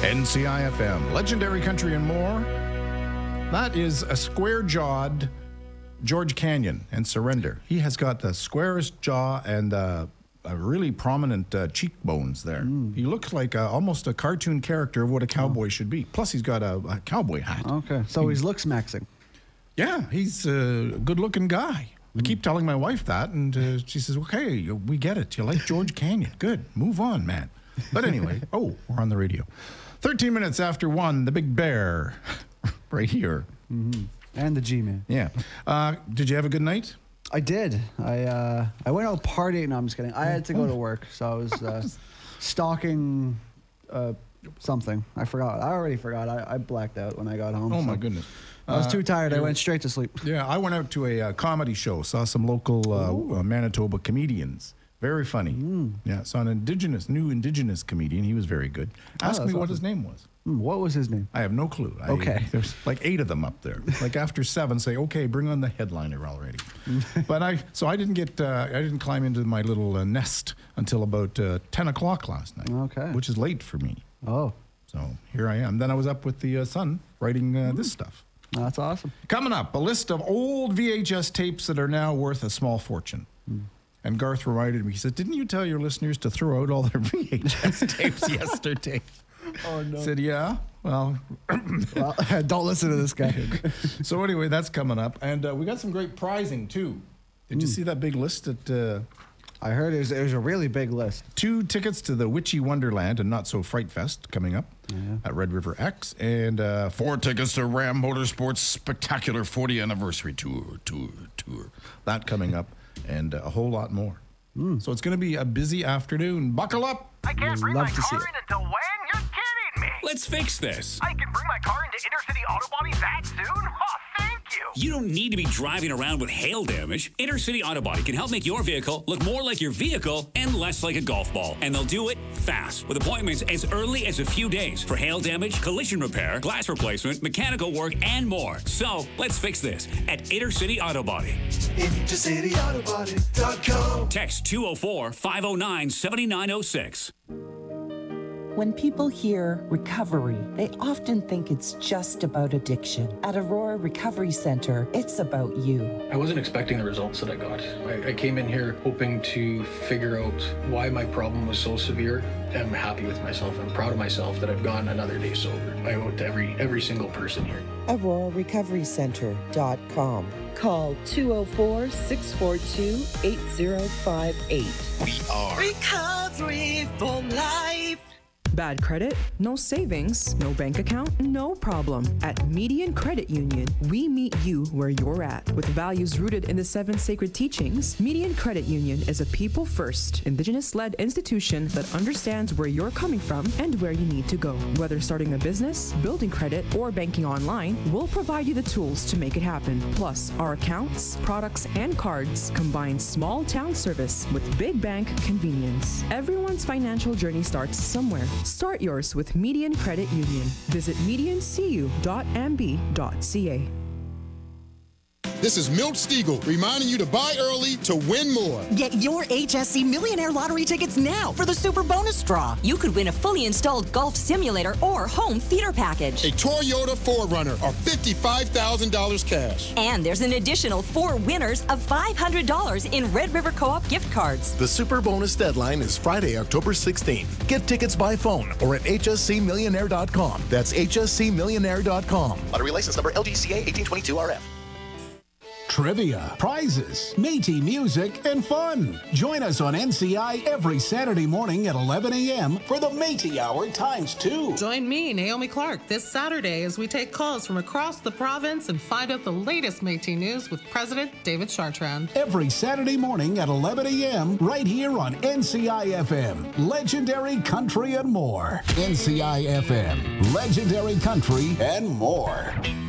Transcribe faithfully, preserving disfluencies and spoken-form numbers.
N C I F M, Legendary Country and More. That is a square-jawed George Canyon and Surrender. He has got the squarest jaw and uh, a really prominent uh, cheekbones there. Mm. He looks like uh, almost a cartoon character of what a cowboy oh. should be. Plus, he's got a, a cowboy hat. Okay, so he, he's looks maxing. Yeah, he's a good-looking guy. Mm. I keep telling my wife that, and uh, she says, okay, we get it. You like George Canyon. Good. Move on, man. But anyway, oh, we're on the radio. thirteen minutes after one, the Big Bear, right here. Mm-hmm. And the G-Man. Yeah. Uh, did you have a good night? I did. I uh, I went out partying. No, I'm just kidding. I had to go to work, so I was uh, stalking uh, something. I forgot. I already forgot. I, I blacked out when I got home. Oh, so. my goodness. I was too tired. Uh, I went straight to sleep. Yeah, I went out to a uh, comedy show, saw some local uh, uh, Manitoba comedians. Very funny. Mm. Yeah, saw an indigenous, new indigenous comedian. He was very good. Ask oh, me what awesome. his name was. Mm, what was his name? I have no clue. I, okay. There's like eight of them up there. Like after seven, say, okay, bring on the headliner already. But I, so I didn't get, uh, I didn't climb into my little uh, nest until about uh, ten o'clock last night. Okay. Which is late for me. Oh. So here I am. Then I was up with the uh, sun writing uh, mm. this stuff. That's awesome. Coming up, a list of old V H S tapes that are now worth a small fortune. Mm. And Garth reminded me, he said, didn't you tell your listeners to throw out all their V H S tapes yesterday? Oh, no. I said, yeah, well. well don't listen to this guy. So anyway, that's coming up. And uh, we got some great prizing, too. Did mm. you see that big list that... Uh, I heard there's, there's a really big list. Two tickets to the Witchy Wonderland and Not So Fright Fest coming up yeah. at Red River X. And uh, four tickets to Ram Motorsports Spectacular fortieth Anniversary Tour, Tour, Tour. That coming up. And a whole lot more. Mm. So it's going to be a busy afternoon. Buckle up. I can't bring my car in until when? You're kidding me. Let's fix this. I can bring my car into Intercity Auto Body that soon? Oh, thank you. You don't need to be driving around with hail damage. Intercity Auto Body can help make your vehicle look more like your vehicle and less like a golf ball. And they'll do it fast with appointments as early as a few days for hail damage, collision repair, glass replacement, mechanical work, and more. So let's fix this at Intercity Auto Body. Intercity Auto Body dot com. Text two oh four, five oh nine, seven nine oh six. When people hear recovery, they often think it's just about addiction. At Aurora Recovery Center, it's about you. I wasn't expecting the results that I got. I, I came in here hoping to figure out why my problem was so severe. I'm happy with myself. I'm proud of myself that I've gone another day sober. I owe it to every, every single person here. Aurora Recovery Center dot com. Call two oh four, six four two, eight oh five eight. We are Recovery for Life. Bad credit? No savings? No bank account? No problem. At Median Credit Union, we meet you where you're at. With values rooted in the seven sacred teachings, Median Credit Union is a people-first, Indigenous-led institution that understands where you're coming from and where you need to go. Whether starting a business, building credit, or banking online, we'll provide you the tools to make it happen. Plus, our accounts, products, and cards combine small-town service with big bank convenience. Everyone's financial journey starts somewhere. Start yours with Median Credit Union. Visit median c u dot m b dot c a. This is Milt Stiegel reminding you to buy early to win more. Get your H S C Millionaire Lottery tickets now for the Super Bonus Draw. You could win a fully installed golf simulator or home theater package. A Toyota four runner or fifty-five thousand dollars cash. And there's an additional four winners of five hundred dollars in Red River Co-op gift cards. The Super Bonus deadline is Friday, October sixteenth. Get tickets by phone or at H S C millionaire dot com. That's H S C millionaire dot com. Lottery license number L G C A eighteen twenty-two R F. Trivia, prizes, Métis music, and fun. Join us on N C I every Saturday morning at eleven a.m. for the Métis Hour times two. Join me, Naomi Clark, this Saturday as we take calls from across the province and find out the latest Métis news with President David Chartrand. Every Saturday morning at eleven a.m. right here on N C I F M, Legendary Country and More. N C I F M, Legendary Country and More.